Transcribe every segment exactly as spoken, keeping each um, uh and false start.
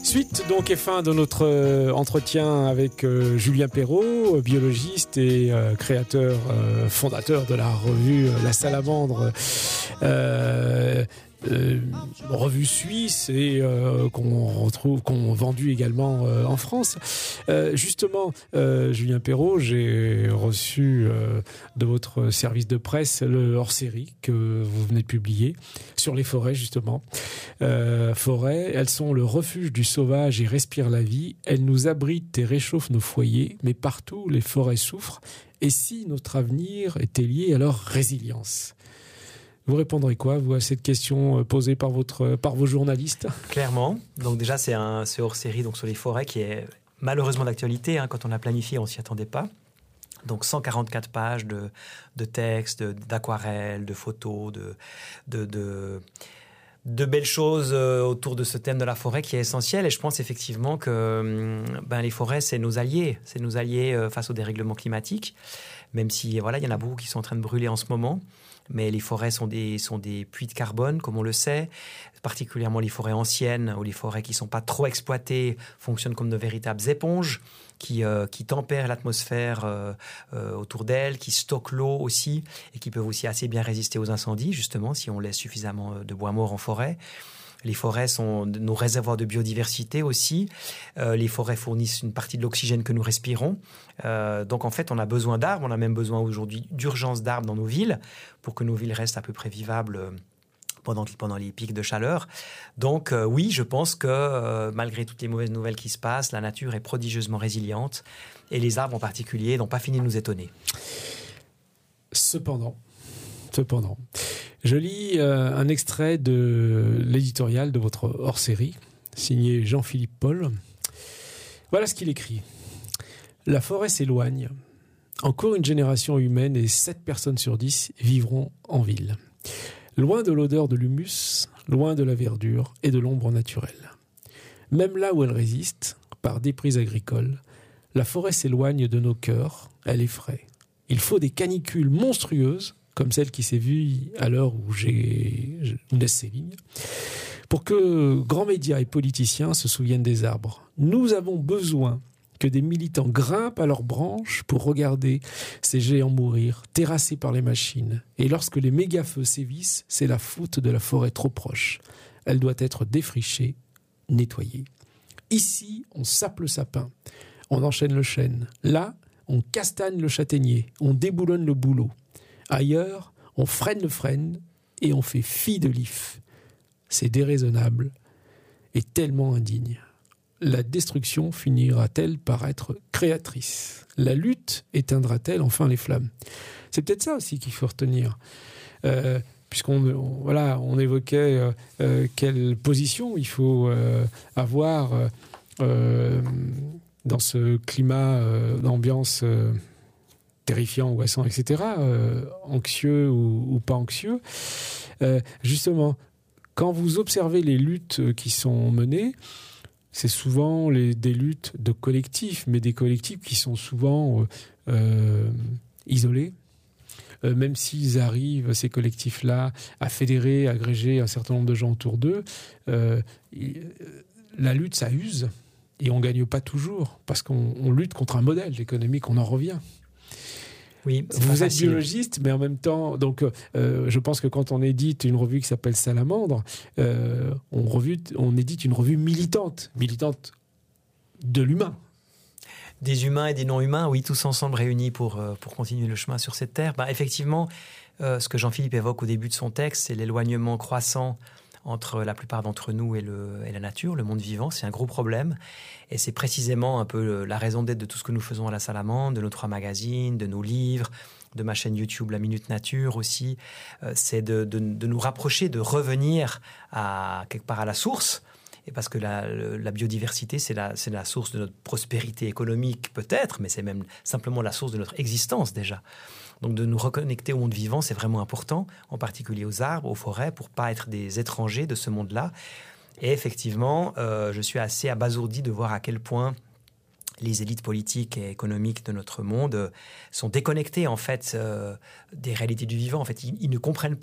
Suite donc et fin de notre euh, entretien avec euh, Julien Perrault, biologiste et euh, créateur, euh, fondateur de la revue euh, La Salamandre, euh, euh, revue suisse et euh, qu'on retrouve, qu'on vendu également euh, en France. Euh, justement, euh, Julien Perrault, j'ai reçu euh, de votre service de presse le hors-série que vous venez de publier sur les forêts justement. Euh, forêts, elles sont le refuge du sauvage et respirent la vie. Elles nous abritent et réchauffent nos foyers, mais partout les forêts souffrent. Et si notre avenir était lié à leur résilience ? Vous répondrez quoi, vous, à cette question posée par, votre, par vos journalistes ? Clairement. Donc déjà, c'est un c'est hors-série donc sur les forêts qui est malheureusement d'actualité. Hein, quand on l'a planifié, on ne s'y attendait pas. Donc cent quarante-quatre pages de, de textes, de, d'aquarelles, de photos, de, de, de, de belles choses autour de ce thème de la forêt qui est essentiel. Et je pense effectivement que ben, les forêts, c'est nos alliés. C'est nos alliés face au dérèglement climatique. Même si voilà, il y en a beaucoup qui sont en train de brûler en ce moment. Mais les forêts sont des, sont des puits de carbone, comme on le sait. Particulièrement les forêts anciennes ou les forêts qui ne sont pas trop exploitées fonctionnent comme de véritables éponges qui, euh, qui tempèrent l'atmosphère euh, euh, autour d'elles, qui stockent l'eau aussi et qui peuvent aussi assez bien résister aux incendies, justement, si on laisse suffisamment de bois mort en forêt. Les forêts sont nos réservoirs de biodiversité aussi. Euh, les forêts fournissent une partie de l'oxygène que nous respirons. Euh, donc en fait, on a besoin d'arbres. On a même besoin aujourd'hui d'urgence d'arbres dans nos villes pour que nos villes restent à peu près vivables pendant, pendant les pics de chaleur. Donc euh, oui, je pense que euh, malgré toutes les mauvaises nouvelles qui se passent, la nature est prodigieusement résiliente et les arbres en particulier n'ont pas fini de nous étonner. Cependant, cependant, je lis euh, un extrait de l'éditorial de votre hors-série, signé Jean-Philippe Paul. Voilà ce qu'il écrit. « La forêt s'éloigne. Encore une génération humaine et sept personnes sur dix vivront en ville. Loin de l'odeur de l'humus, loin de la verdure et de l'ombre naturelle. Même là où elle résiste, par déprise agricole, la forêt s'éloigne de nos cœurs, elle effraie. Il faut des canicules monstrueuses comme celle qui s'est vue à l'heure où j'ai naissent ces lignes, pour que grands médias et politiciens se souviennent des arbres. Nous avons besoin que des militants grimpent à leurs branches pour regarder ces géants mourir, terrassés par les machines. Et lorsque les méga-feux sévissent, c'est la faute de la forêt trop proche. Elle doit être défrichée, nettoyée. Ici, on sape le sapin, on enchaîne le chêne. Là, on castagne le châtaignier, on déboulonne le bouleau. Ailleurs, on freine le frêne et on fait fi de l'if. C'est déraisonnable et tellement indigne. La destruction finira-t-elle par être créatrice ? La lutte éteindra-t-elle enfin les flammes ? C'est peut-être ça aussi qu'il faut retenir. Euh, puisqu'on on, voilà, on évoquait euh, euh, quelle position il faut euh, avoir euh, euh, dans ce climat euh, d'ambiance euh, terrifiant, ouassant, et cetera, euh, anxieux ou, ou pas anxieux. Euh, justement, quand vous observez les luttes qui sont menées, c'est souvent les, des luttes de collectifs, mais des collectifs qui sont souvent euh, isolés, euh, même s'ils arrivent, ces collectifs-là, à fédérer, à agréger un certain nombre de gens autour d'eux, euh, la lutte, ça use, et on ne gagne pas toujours, parce qu'on on lutte contre un modèle économique, on en revient. Oui, vous êtes biologiste, mais en même temps, donc, euh, je pense que quand on édite une revue qui s'appelle Salamandre, euh, on, revue, on édite une revue militante, militante de l'humain. Des humains et des non-humains, oui, tous ensemble réunis pour, pour continuer le chemin sur cette terre. Bah, effectivement, euh, ce que Jean-Philippe évoque au début de son texte, c'est l'éloignement croissant entre la plupart d'entre nous et, le, et la nature, le monde vivant. C'est un gros problème. Et c'est précisément un peu la raison d'être de tout ce que nous faisons à la Salamandre, de nos trois magazines, de nos livres, de ma chaîne YouTube La Minute Nature aussi. Euh, c'est de, de, de nous rapprocher, de revenir à, quelque part à la source. Et parce que la, la biodiversité, c'est la, c'est la source de notre prospérité économique peut-être, mais c'est même simplement la source de notre existence déjà. Donc de nous reconnecter au monde vivant, c'est vraiment important, en particulier aux arbres, aux forêts, pour ne pas être des étrangers de ce monde-là. Et effectivement, euh, je suis assez abasourdi de voir à quel point les élites politiques et économiques de notre monde sont déconnectées en fait euh, des réalités du vivant. En fait, ils, ils ne comprennent pas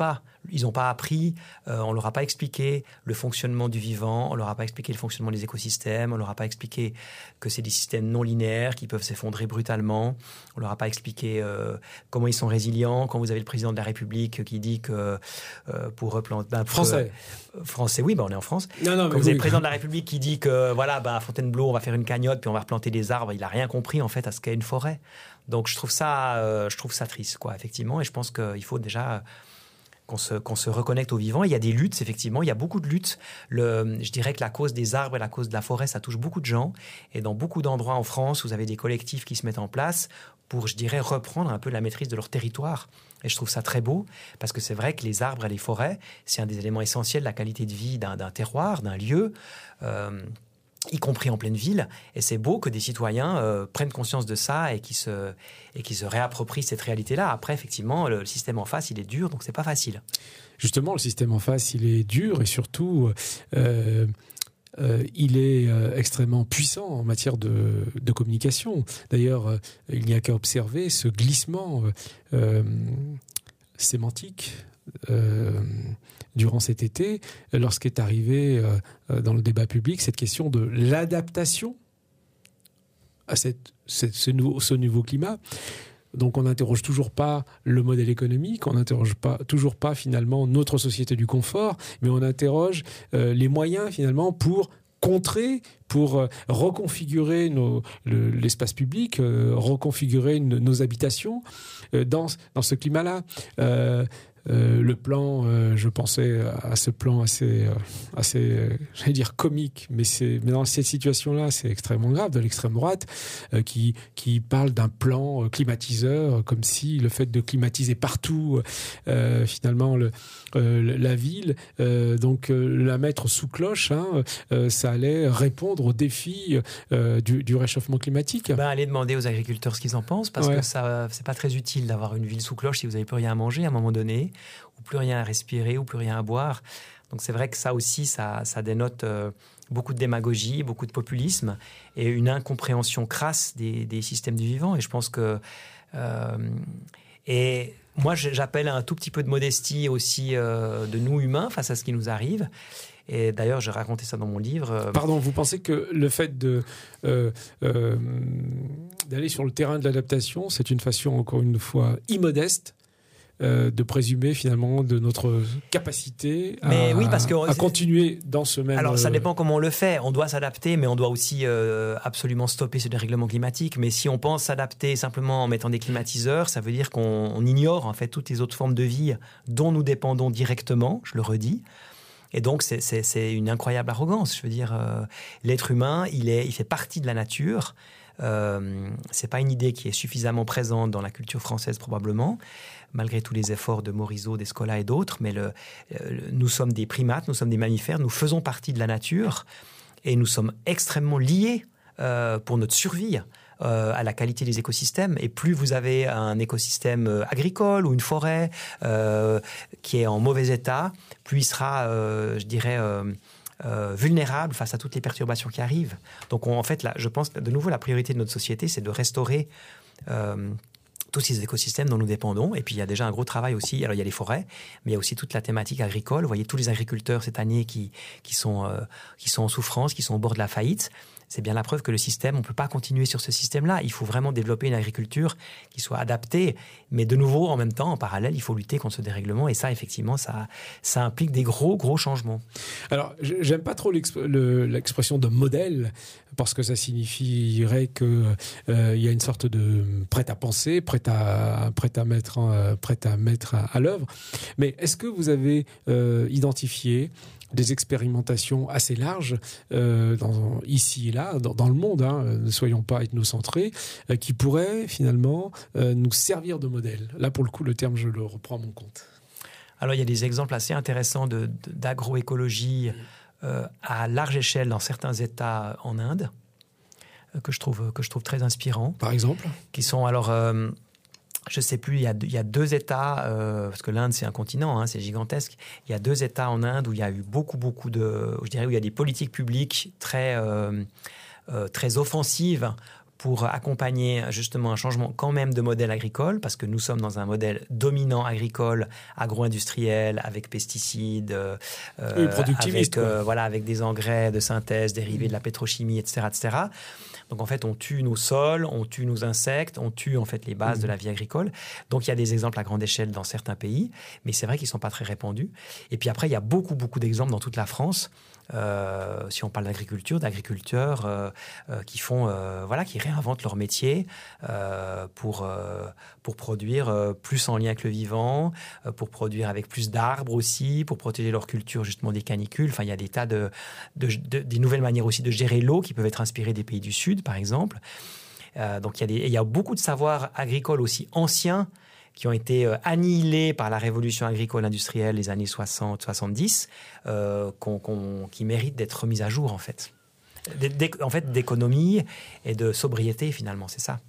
ils n'ont pas appris, euh, on ne leur a pas expliqué le fonctionnement du vivant, on ne leur a pas expliqué le fonctionnement des écosystèmes, on ne leur a pas expliqué que c'est des systèmes non linéaires qui peuvent s'effondrer brutalement, on ne leur a pas expliqué euh, comment ils sont résilients. Quand vous avez le président de la République qui dit que euh, pour replanter... Ben, français. Euh, français, oui, ben on est en France. Non, non, Quand mais vous avez oui. le président de la République qui dit que voilà, ben, à Fontainebleau, on va faire une cagnotte, puis on va replanter des arbres, il n'a rien compris en fait à ce qu'est une forêt. Donc je trouve ça, euh, je trouve ça triste, quoi, effectivement, et je pense qu'il faut déjà... Qu'on se, qu'on se reconnecte au vivant. Il y a des luttes, effectivement, il y a beaucoup de luttes. Le, je dirais que la cause des arbres et la cause de la forêt, ça touche beaucoup de gens. Et dans beaucoup d'endroits en France, vous avez des collectifs qui se mettent en place pour, je dirais, reprendre un peu la maîtrise de leur territoire. Et je trouve ça très beau, parce que c'est vrai que les arbres et les forêts, c'est un des éléments essentiels de la qualité de vie d'un, d'un terroir, d'un lieu. Euh, y compris en pleine ville, et c'est beau que des citoyens euh, prennent conscience de ça et qui se, et qui se réapproprient cette réalité-là. Après, effectivement, le, le système en face, il est dur, donc c'est pas facile. Justement, le système en face, il est dur, et surtout, euh, euh, il est euh, extrêmement puissant en matière de, de communication. D'ailleurs, euh, il n'y a qu'à observer ce glissement euh, sémantique Euh, durant cet été, lorsqu'est arrivé euh, dans le débat public cette question de l'adaptation à cette, cette, ce, nouveau, ce nouveau climat. Donc on n'interroge toujours pas le modèle économique, on n'interroge pas, toujours pas finalement notre société du confort, mais on interroge euh, les moyens finalement pour contrer, pour euh, reconfigurer nos, le, l'espace public, euh, reconfigurer nos, nos habitations euh, dans, dans ce climat-là. Euh, Euh, le plan, euh, je pensais à ce plan assez, euh, assez euh, j'allais dire comique, mais, c'est, mais dans cette situation-là, c'est extrêmement grave, de l'extrême droite, euh, qui, qui parle d'un plan euh, climatiseur, euh, comme si le fait de climatiser partout, euh, finalement, le, euh, la ville, euh, donc euh, la mettre sous cloche, hein, euh, ça allait répondre aux défis euh, du, du réchauffement climatique. Ben, allez demander aux agriculteurs ce qu'ils en pensent, parce Ouais. que ça, c'est pas très utile d'avoir une ville sous cloche si vous n'avez plus rien à manger à un moment donné, ou plus rien à respirer, ou plus rien à boire. Donc c'est vrai que ça aussi, ça, ça dénote euh, beaucoup de démagogie, beaucoup de populisme, et une incompréhension crasse des, des systèmes du vivant. Et je pense que... Euh, et moi, j'appelle à un tout petit peu de modestie aussi euh, de nous humains face à ce qui nous arrive. Et d'ailleurs, j'ai raconté ça dans mon livre. Pardon, vous pensez que le fait de, euh, euh, d'aller sur le terrain de l'adaptation, c'est une façon, encore une fois, immodeste euh, de présumer finalement de notre capacité à, mais oui, parce que à continuer dans ce même... Alors, ça dépend comment on le fait. On doit s'adapter, mais on doit aussi euh, absolument stopper ce dérèglement climatique. Mais si on pense s'adapter simplement en mettant des climatiseurs, ça veut dire qu'on on ignore en fait toutes les autres formes de vie dont nous dépendons directement, je le redis. Et donc, c'est, c'est, c'est une incroyable arrogance. Je veux dire, euh, l'être humain, il, est, il fait partie de la nature. Euh, c'est pas une idée qui est suffisamment présente dans la culture française, probablement, malgré tous les efforts de Morisot, d'Escola et d'autres. Mais le, le, nous sommes des primates, nous sommes des mammifères, nous faisons partie de la nature et nous sommes extrêmement liés euh, pour notre survie. Euh, à la qualité des écosystèmes. Et plus vous avez un écosystème euh, agricole ou une forêt euh, qui est en mauvais état, plus il sera, euh, je dirais, euh, euh, vulnérable face à toutes les perturbations qui arrivent. Donc, on, en fait, là, je pense que de nouveau, la priorité de notre société, c'est de restaurer euh, tous ces écosystèmes dont nous dépendons. Et puis, il y a déjà un gros travail aussi. Alors, il y a les forêts, mais il y a aussi toute la thématique agricole. Vous voyez, tous les agriculteurs cette année qui, qui, sont, euh, qui sont en souffrance, qui sont au bord de la faillite. C'est bien la preuve que le système, on ne peut pas continuer sur ce système-là. Il faut vraiment développer une agriculture qui soit adaptée. Mais de nouveau, en même temps, en parallèle, il faut lutter contre ce dérèglement. Et ça, effectivement, ça, ça implique des gros, gros changements. Alors, j'aime pas trop l'exp- le, l'expression de modèle, parce que ça signifierait qu'il euh, y a une sorte de prêt-à-penser, prêt à, prêt à mettre, euh, prêt à, mettre à, à l'œuvre. Mais est-ce que vous avez euh, identifié des expérimentations assez larges euh, dans, ici et là, dans, dans le monde, hein, ne soyons pas ethnocentrés, euh, qui pourraient finalement euh, nous servir de modèle. Là, pour le coup, le terme, je le reprends à mon compte. Alors, il y a des exemples assez intéressants de, de, d'agroécologie euh, à large échelle dans certains États en Inde, euh, que, je trouve, que je trouve très inspirants. Par exemple ? Qui sont alors... Euh, je ne sais plus, il y a deux, il y a deux États, euh, parce que l'Inde, c'est un continent, hein, c'est gigantesque. Il y a deux États en Inde où il y a eu beaucoup, beaucoup de... Je dirais où il y a des politiques publiques très, euh, euh, très offensives pour accompagner justement un changement quand même de modèle agricole, parce que nous sommes dans un modèle dominant agricole, agro-industriel, avec pesticides, euh, oui, productiviste, avec, euh, voilà, avec des engrais de synthèse dérivés mmh. de la pétrochimie, et cetera, et cetera. Donc en fait, on tue nos sols, on tue nos insectes, on tue en fait les bases mmh. de la vie agricole. Donc il y a des exemples à grande échelle dans certains pays, mais c'est vrai qu'ils ne sont pas très répandus. Et puis après, il y a beaucoup, beaucoup d'exemples dans toute la France. Euh, si on parle d'agriculture, d'agriculteurs euh, euh, qui font, euh, voilà, qui réinventent leur métier euh, pour euh, pour produire euh, plus en lien avec le vivant, euh, pour produire avec plus d'arbres aussi, pour protéger leur culture justement des canicules. Enfin, il y a des tas de, de, de des nouvelles manières aussi de gérer l'eau qui peuvent être inspirées des pays du Sud, par exemple. Euh, donc il y a des, il y a beaucoup de savoirs agricoles aussi anciens qui ont été euh, annihilés par la révolution agricole industrielle des années soixante soixante-dix, euh, qu'on, qu'on, qui méritent d'être remis à jour, en fait. D- d- en fait, d'économie et de sobriété, finalement, c'est ça.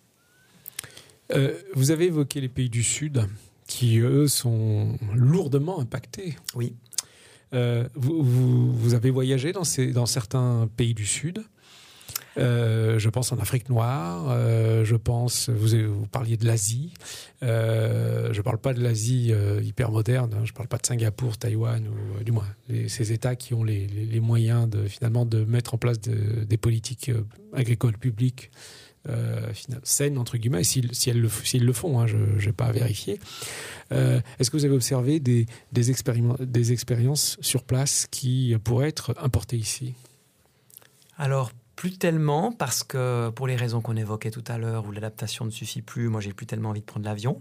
Euh, vous avez évoqué les pays du Sud, qui, eux, sont lourdement impactés. Oui. Euh, vous, vous, vous avez voyagé dans, ces, dans certains pays du Sud. Euh, je pense en Afrique noire, euh, je pense, vous, vous parliez de l'Asie, euh, je ne parle pas de l'Asie euh, hyper moderne, hein, je ne parle pas de Singapour, Taïwan, ou du moins les, ces États qui ont les, les, les moyens de, finalement de mettre en place de, des politiques euh, agricoles publiques euh, saines, entre guillemets, si, si elles le, s'ils le font, hein, je n'ai pas à vérifier. Euh, est-ce que vous avez observé des, des, expériment- des expériences sur place qui pourraient être importées ici ? Alors, plus tellement, parce que pour les raisons qu'on évoquait tout à l'heure, où l'adaptation ne suffit plus, moi j'ai plus tellement envie de prendre l'avion.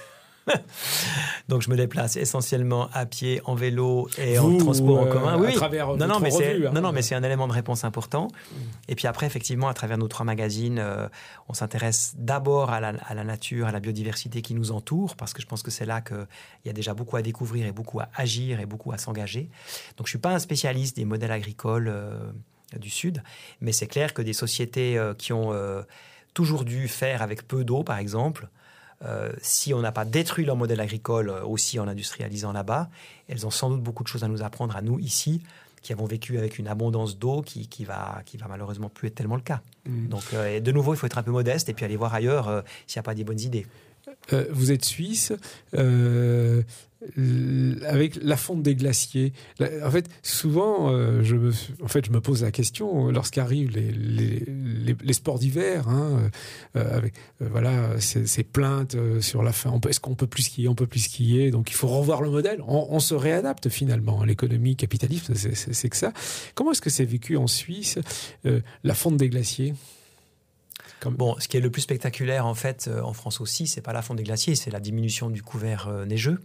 Donc je me déplace essentiellement à pied, en vélo et Vous, en transport euh, en commun. Oui, à travers non, non, mais revue, c'est, hein. non, non, mais c'est un élément de réponse important. Mmh. Et puis après, effectivement, à travers nos trois magazines, euh, on s'intéresse d'abord à la, à la nature, à la biodiversité qui nous entoure, parce que je pense que c'est là qu'il y a déjà beaucoup à découvrir et beaucoup à agir et beaucoup à s'engager. Donc je ne suis pas un spécialiste des modèles agricoles euh, du Sud, mais c'est clair que des sociétés euh, qui ont euh, toujours dû faire avec peu d'eau, par exemple, euh, si on n'a pas détruit leur modèle agricole euh, aussi en industrialisant là-bas, elles ont sans doute beaucoup de choses à nous apprendre, à nous ici, qui avons vécu avec une abondance d'eau qui, qui, va, qui va malheureusement plus être tellement le cas. Mmh. Donc euh, de nouveau, il faut être un peu modeste et puis aller voir ailleurs euh, s'il n'y a pas des bonnes idées. Euh, vous êtes suisse, euh, avec la fonte des glaciers. En fait, souvent, euh, je, me, en fait, je me pose la question lorsqu'arrivent les, les, les, les sports d'hiver, hein, euh, avec euh, voilà, ces, ces plaintes sur la fin. On peut, est-ce qu'on peut plus skier, on peut plus skier. Donc, il faut revoir le modèle. On, on se réadapte finalement. L'économie capitaliste, c'est, c'est, c'est que ça. Comment est-ce que c'est vécu en Suisse, euh, la fonte des glaciers ? Comme... Bon, ce qui est le plus spectaculaire en fait euh, en France aussi, c'est pas la fonte des glaciers, c'est la diminution du couvert euh, neigeux,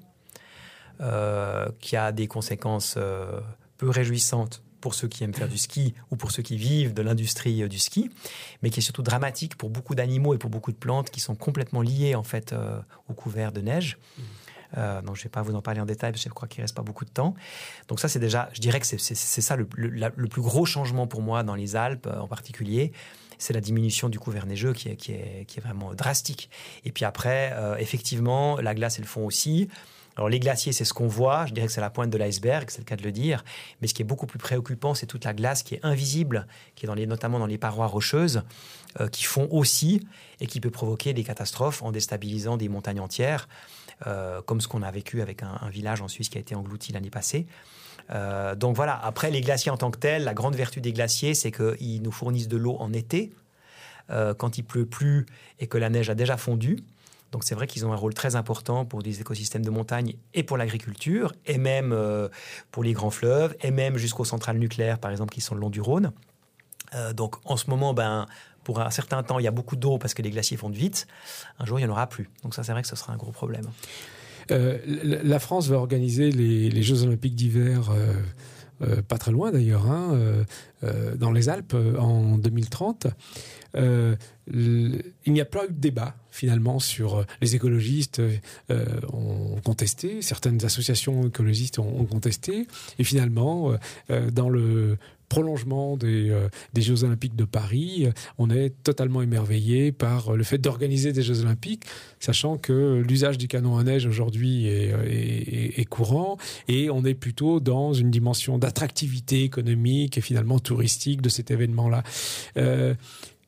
euh, qui a des conséquences euh, peu réjouissantes pour ceux qui aiment faire du ski ou pour ceux qui vivent de l'industrie euh, du ski, mais qui est surtout dramatique pour beaucoup d'animaux et pour beaucoup de plantes qui sont complètement liées en fait euh, au couvert de neige. Mmh. Euh, donc je ne vais pas vous en parler en détail parce que je crois qu'il ne reste pas beaucoup de temps. Donc ça, c'est déjà, je dirais que c'est, c'est, c'est ça le, le, la, le plus gros changement pour moi dans les Alpes en particulier. C'est la diminution du couvert neigeux qui est, qui est, qui est vraiment drastique. Et puis après, euh, effectivement, la glace et le fond aussi. Alors les glaciers, c'est ce qu'on voit. Je dirais que c'est la pointe de l'iceberg, c'est le cas de le dire. Mais ce qui est beaucoup plus préoccupant, c'est toute la glace qui est invisible, qui est dans les, notamment dans les parois rocheuses, euh, qui fond aussi et qui peut provoquer des catastrophes en déstabilisant des montagnes entières, euh, comme ce qu'on a vécu avec un, un village en Suisse qui a été englouti l'année passée. Euh, donc voilà, après les glaciers en tant que tels, la grande vertu des glaciers, c'est qu'ils nous fournissent de l'eau en été, euh, quand il pleut plus et que la neige a déjà fondu. Donc c'est vrai qu'ils ont un rôle très important pour des écosystèmes de montagne et pour l'agriculture, et même euh, pour les grands fleuves, et même jusqu'aux centrales nucléaires, par exemple, qui sont le long du Rhône. Euh, donc en ce moment, ben, pour un certain temps, il y a beaucoup d'eau parce que les glaciers fondent vite. Un jour, il n'y en aura plus. Donc ça, c'est vrai que ce sera un gros problème. Euh, la France va organiser les, les Jeux Olympiques d'hiver, euh, euh, pas très loin d'ailleurs, hein, euh, euh, dans les Alpes en deux mille trente. Euh, il n'y a pas eu de débat finalement sur les écologistes euh, ont contesté, certaines associations écologistes ont, ont contesté, et finalement euh, dans le prolongement des, euh, des Jeux Olympiques de Paris, on est totalement émerveillé par le fait d'organiser des Jeux Olympiques, sachant que l'usage du canon à neige aujourd'hui est, est, est courant, et on est plutôt dans une dimension d'attractivité économique et finalement touristique de cet événement-là. Euh,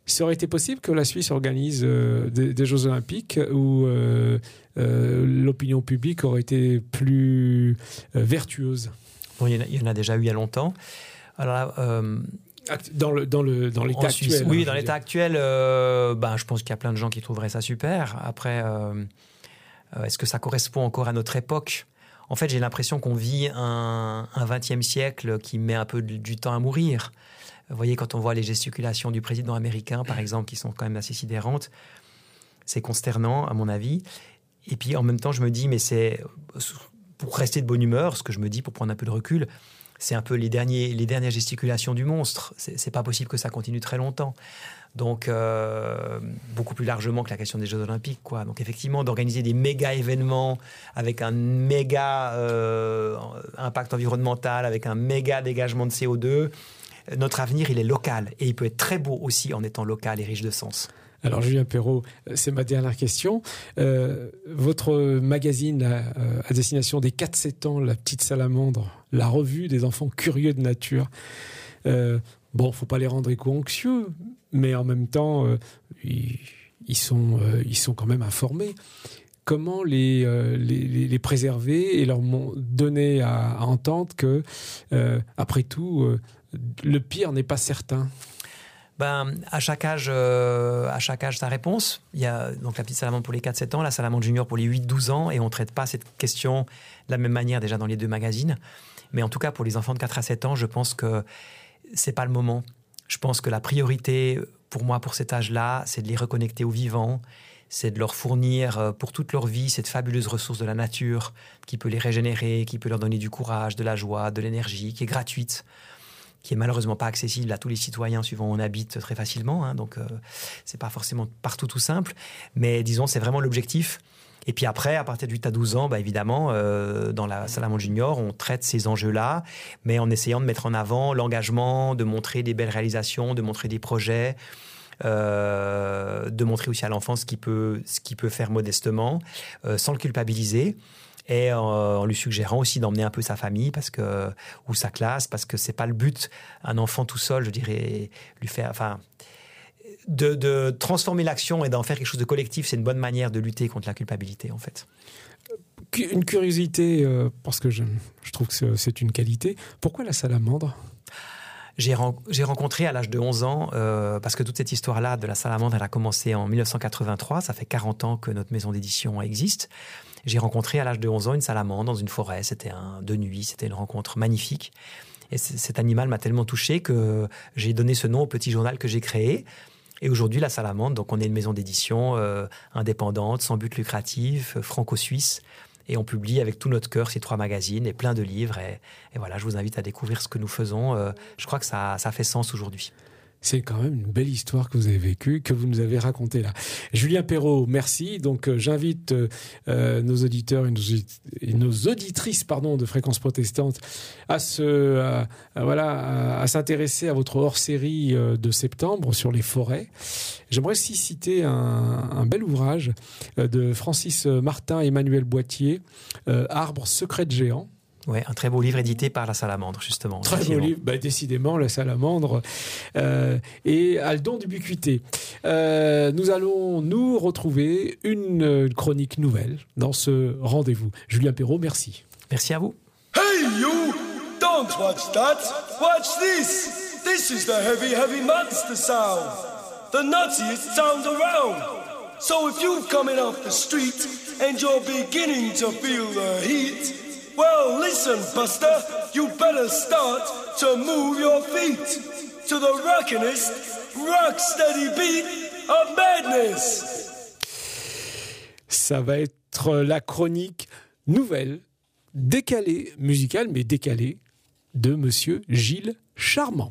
Ça aurait été possible que la Suisse organise euh, des, des Jeux Olympiques où euh, euh, l'opinion publique aurait été plus euh, vertueuse. Bon, il, y en a, il y en a déjà eu il y a longtemps. Alors, euh, dans, le, dans, le, dans l'état Suisse, actuel. Oui, hein, dans l'état dire. actuel, euh, ben, je pense qu'il y a plein de gens qui trouveraient ça super. Après, euh, est-ce que ça correspond encore à notre époque ? En fait, j'ai l'impression qu'on vit un, un vingtième siècle qui met un peu du temps à mourir. Vous voyez, quand on voit les gesticulations du président américain, par exemple, qui sont quand même assez sidérantes, c'est consternant, à mon avis. Et puis, en même temps, je me dis, mais c'est pour rester de bonne humeur, ce que je me dis pour prendre un peu de recul, c'est un peu les, derniers, les dernières gesticulations du monstre. C'est, c'est pas possible que ça continue très longtemps. Donc, euh, beaucoup plus largement que la question des Jeux Olympiques, quoi. Donc, effectivement, d'organiser des méga événements avec un méga euh, impact environnemental, avec un méga dégagement de C O deux, notre avenir, il est local. Et il peut être très beau aussi en étant local et riche de sens. Alors, Julien Perrault, c'est ma dernière question. Euh, votre magazine euh, à destination des quatre sept ans, La Petite Salamandre, la revue des enfants curieux de nature. Euh, bon, il ne faut pas les rendre éco-anxieux, mais en même temps, euh, ils, ils, sont, euh, ils sont quand même informés. Comment les, euh, les, les préserver et leur donner à, à entendre que, euh, après tout, euh, le pire n'est pas certain? Ben, à chaque âge, euh, à chaque âge sa réponse. Il y a donc la petite salamandre pour les quatre sept ans, la salamandre junior pour les huit douze ans, et on ne traite pas cette question de la même manière déjà dans les deux magazines. Mais en tout cas, pour les enfants de quatre à sept ans, je pense que ce n'est pas le moment. Je pense que la priorité pour moi, pour cet âge-là, c'est de les reconnecter au vivant, c'est de leur fournir pour toute leur vie cette fabuleuse ressource de la nature qui peut les régénérer, qui peut leur donner du courage, de la joie, de l'énergie, qui est gratuite, qui est malheureusement pas accessible à tous les citoyens suivant où on habite très facilement. Hein, donc, euh, c'est pas forcément partout tout simple. Mais disons, c'est vraiment l'objectif. Et puis après, à partir de huit à douze ans, bah, évidemment, euh, dans la Salamandre Junior, on traite ces enjeux-là, mais en essayant de mettre en avant l'engagement, de montrer des belles réalisations, de montrer des projets, euh, de montrer aussi à l'enfant ce qu'il peut, ce qu'il peut faire modestement, euh, sans le culpabiliser. Et en, en lui suggérant aussi d'emmener un peu sa famille parce que, ou sa classe, parce que c'est pas le but. Un enfant tout seul, je dirais, lui faire, enfin, de, de transformer l'action et d'en faire quelque chose de collectif, c'est une bonne manière de lutter contre la culpabilité, en fait. Une curiosité, euh, parce que je, je trouve que c'est une qualité. Pourquoi la salamandre ? J'ai, ren- j'ai rencontré à l'âge de onze ans, euh, parce que toute cette histoire-là de la salamandre, elle a commencé en dix-neuf cent quatre-vingt-trois, ça fait quarante ans que notre maison d'édition existe. J'ai rencontré à l'âge de onze ans une salamandre dans une forêt, c'était un, de nuit, c'était une rencontre magnifique. Et c- cet animal m'a tellement touché que j'ai donné ce nom au petit journal que j'ai créé. Et aujourd'hui, la salamandre, donc on est une maison d'édition euh, indépendante, sans but lucratif, euh, franco-suisse. Et on publie avec tout notre cœur ces trois magazines et plein de livres. Et, et voilà, je vous invite à découvrir ce que nous faisons. Euh, je crois que ça, ça fait sens aujourd'hui. C'est quand même une belle histoire que vous avez vécue, que vous nous avez racontée là. Julien Perrault, merci. Donc euh, j'invite euh, nos auditeurs et nos, et nos auditrices pardon, de Fréquence Protestante à, se, à, à, voilà, à, à s'intéresser à votre hors-série euh, de septembre sur les forêts. J'aimerais aussi citer un, un bel ouvrage euh, de Francis Martin et Emmanuel Boitier, euh, Arbres secrets de géants. Oui, un très beau livre édité par la Salamandre, justement. Très beau livre, bah, décidément, la Salamandre euh, et Aldon d'Ubiquité. Euh, nous allons nous retrouver une, une chronique nouvelle dans ce rendez-vous. Julien Perrault, merci. Merci à vous. Hey you! Don't watch that! Watch this! This is the heavy, heavy monster sound! The nuttiest sound around! So if you're coming off the street and you're beginning to feel the heat, well, listen, Buster, you better start to move your feet to the rockinest, rock-steady beat of madness. Ça va être la chronique nouvelle, décalée, musicale, mais décalée, de Monsieur Gilles Charmant.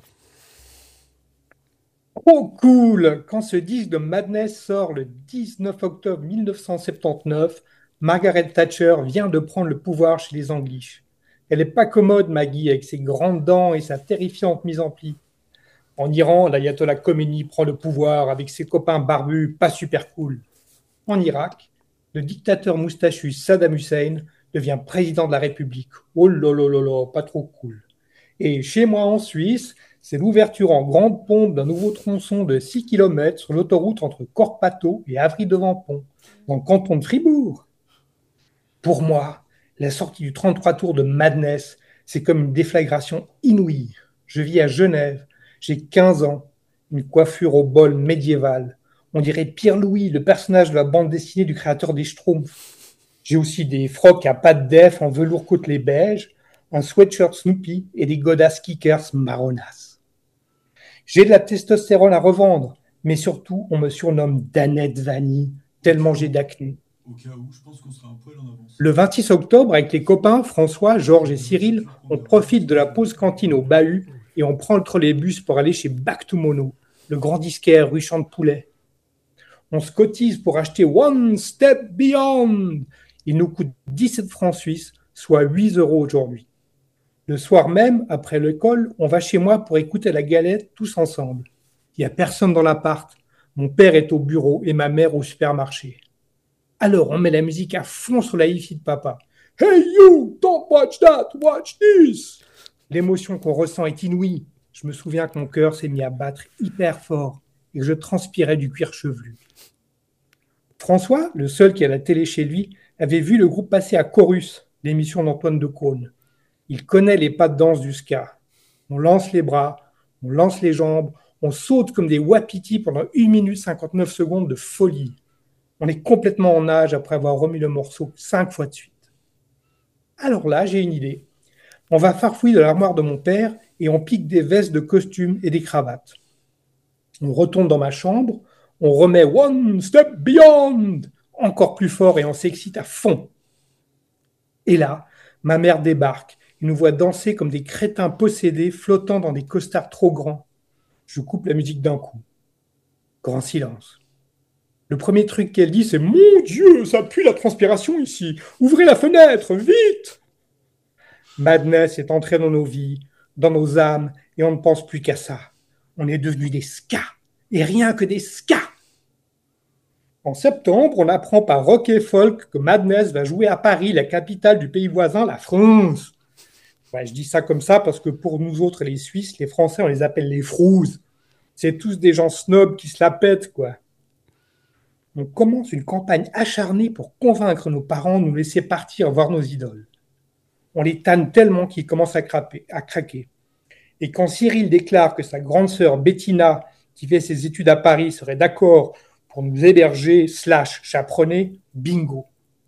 Oh cool! Quand ce disque de Madness sort le dix-neuf octobre mille neuf cent soixante-dix-neuf, Margaret Thatcher vient de prendre le pouvoir chez les English. Elle n'est pas commode, Maggie, avec ses grandes dents et sa terrifiante mise en pli. En Iran, l'ayatollah Khomeini prend le pouvoir avec ses copains barbus pas super cool. En Irak, le dictateur moustachu Saddam Hussein devient président de la République. Oh là là là là, pas trop cool. Et chez moi en Suisse, C'est l'ouverture en grande pompe d'un nouveau tronçon de six kilomètres sur l'autoroute entre Corpato et Avry-devant-Pont, dans le canton de Fribourg. Pour moi, la sortie du trente-trois tours de Madness, c'est comme une déflagration inouïe. Je vis à Genève, j'ai quinze ans, une coiffure au bol médiéval. On dirait Pierre-Louis, le personnage de la bande dessinée du créateur des Schtroumpfs. J'ai aussi des frocs à pattes d'œuf en velours côtelé beige, un sweatshirt Snoopy et des godasses kickers marronas. J'ai de la testostérone à revendre, mais surtout, on me surnomme Danette Vanille, tellement j'ai d'acné. Au cas où, je pense qu'on sera un poil en avance. Le vingt-six octobre, avec les copains François, Georges et Cyril, on profite de la pause cantine au bahut et on prend le trolleybus pour aller chez Back to Mono, le grand disquaire rue Champ de Poulet. On se cotise pour acheter One Step Beyond. Il nous coûte dix-sept francs suisses, soit huit euros aujourd'hui. Le soir même, après l'école, on va chez moi pour écouter la galette tous ensemble. Il n'y a personne dans l'appart. Mon père est au bureau et ma mère au supermarché. Alors, on met la musique à fond sur la hi-fi de papa. « Hey you, don't watch that, watch this !» L'émotion qu'on ressent est inouïe. Je me souviens que mon cœur s'est mis à battre hyper fort et que je transpirais du cuir chevelu. François, le seul qui a la télé chez lui, avait vu le groupe passer à Chorus, l'émission d'Antoine Decaune. Il connaît les pas de danse du ska. On lance les bras, on lance les jambes, on saute comme des wapitis pendant une minute cinquante-neuf secondes de folie. On est complètement en nage après avoir remis le morceau cinq fois de suite. Alors là, j'ai une idée. On va farfouiller de l'armoire de mon père et on pique des vestes de costume et des cravates. On retourne dans ma chambre, on remet One Step Beyond encore plus fort et on s'excite à fond. Et là, ma mère débarque et nous voit danser comme des crétins possédés flottant dans des costards trop grands. Je coupe la musique d'un coup. Grand silence. Le premier truc qu'elle dit, c'est « Mon Dieu, ça pue la transpiration ici. Ouvrez la fenêtre, vite !» Madness est entrée dans nos vies, dans nos âmes, et on ne pense plus qu'à ça. On est devenus des ska, et rien que des ska. En septembre, on apprend par Rock et Folk que Madness va jouer à Paris, la capitale du pays voisin, la France. Ouais, je dis ça comme ça parce que pour nous autres, les Suisses, les Français, on les appelle les frouzes. C'est tous des gens snobs qui se la pètent, quoi. On commence une campagne acharnée pour convaincre nos parents de nous laisser partir voir nos idoles. On les tanne tellement qu'ils commencent à, craper, à craquer. Et quand Cyril déclare que sa grande sœur Bettina, qui fait ses études à Paris, serait d'accord pour nous héberger slash chaperonner, bingo.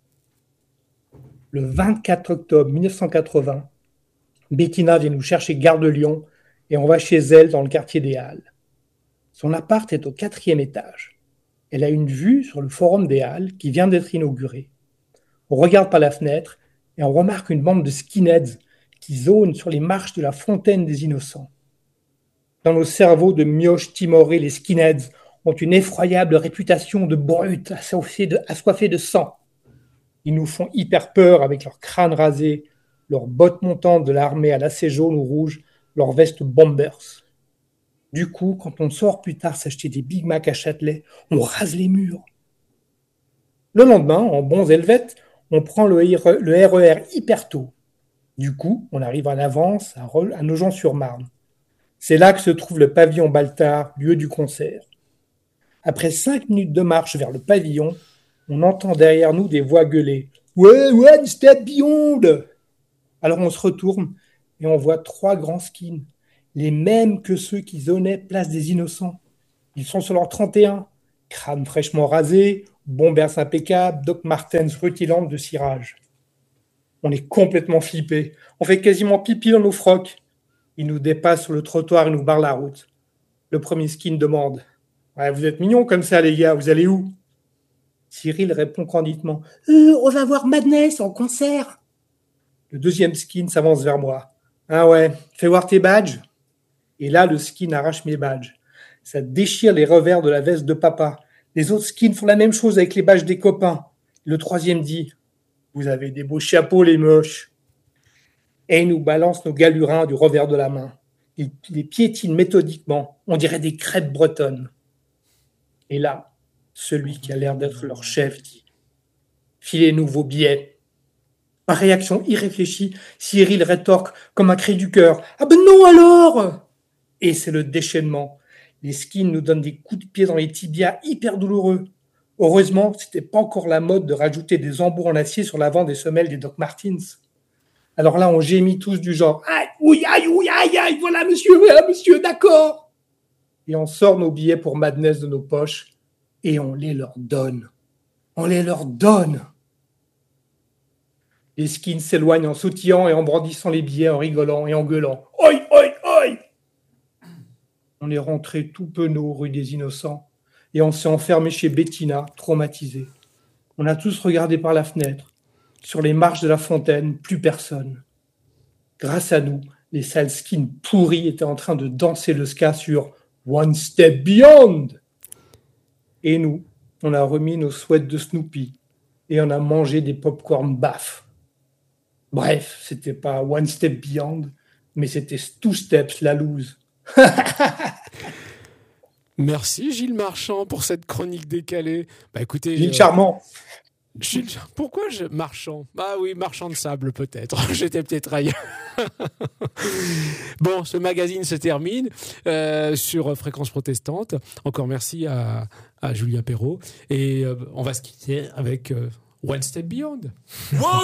Le vingt-quatre octobre mille neuf cent quatre-vingts, Bettina vient nous chercher gare de Lyon et on va chez elle dans le quartier des Halles. Son appart est au quatrième étage. Elle a une vue sur le forum des Halles qui vient d'être inauguré. On regarde par la fenêtre et on remarque une bande de skinheads qui zonent sur les marches de la fontaine des innocents. Dans nos cerveaux de mioches timorés, les skinheads ont une effroyable réputation de brutes assoiffés de, assoiffés de sang. Ils nous font hyper peur avec leurs crânes rasés, leurs bottes montantes de l'armée à lacets jaunes ou rouges, leurs vestes bombers. Du coup, quand on sort plus tard s'acheter des Big Mac à Châtelet, on rase les murs. Le lendemain, en bons helvètes, on prend le R E R hyper tôt. Du coup, on arrive en avance à Nogent-sur-Marne. C'est là que se trouve le pavillon Baltard, lieu du concert. Après cinq minutes de marche vers le pavillon, on entend derrière nous des voix gueuler « Ouais, ouais, step beyond !» Alors on se retourne et on voit trois grands skins, les mêmes que ceux qui zonaient Place des Innocents. Ils sont sur leur trente et un, crâne fraîchement rasé, bombers impeccables, Doc Martens rutilantes de cirage. On est complètement flippés, on fait quasiment pipi dans nos frocs. Ils nous dépassent sur le trottoir et nous barrent la route. Le premier skin demande ouais, « Vous êtes mignons comme ça les gars, vous allez où ?» Cyril répond candidement euh, « On va voir Madness en concert !» Le deuxième skin s'avance vers moi. « Ah ouais, fais voir tes badges !» Et là, le skin arrache mes badges. Ça déchire les revers de la veste de papa. Les autres skins font la même chose avec les badges des copains. Le troisième dit « Vous avez des beaux chapeaux, les moches !» Et il nous balance nos galurins du revers de la main. Il les piétine méthodiquement. On dirait des crêpes bretonnes. Et là, celui qui a l'air d'être leur chef dit « Filez-nous vos billets !» Par réaction irréfléchie, Cyril rétorque comme un cri du cœur « Ah ben non alors !» Et c'est le déchaînement. Les skins nous donnent des coups de pied dans les tibias hyper douloureux. Heureusement, c'était pas encore la mode de rajouter des embouts en acier sur l'avant des semelles des Doc Martens. Alors là, on gémit tous du genre « Aïe, oui, aïe, oui, aïe, aïe, voilà monsieur, voilà monsieur, d'accord !» Et on sort nos billets pour Madness de nos poches et on les leur donne. On les leur donne. Les skins s'éloignent en sautillant et en brandissant les billets, en rigolant et en gueulant « Oi, oi, oi !» On est rentré tout penaud rue des Innocents et on s'est enfermé chez Bettina, traumatisé. On a tous regardé par la fenêtre. Sur les marches de la fontaine, plus personne. Grâce à nous, les sales skins pourris étaient en train de danser le ska sur One Step Beyond. Et nous, on a remis nos sweats de Snoopy et on a mangé des pop-corn baff. Bref, c'était pas One Step Beyond, mais c'était Two Steps la loose. Merci Gilles Marchand pour cette chronique décalée. Bah écoutez, Gilles euh, Charmant. Gilles, pourquoi je marchand? Ah oui, marchand de sable peut-être. J'étais peut-être ailleurs. Bon, ce magazine se termine euh, sur Fréquence Protestante. Encore merci à, à Julien Perrault et euh, on va se quitter avec euh, One Step Beyond. One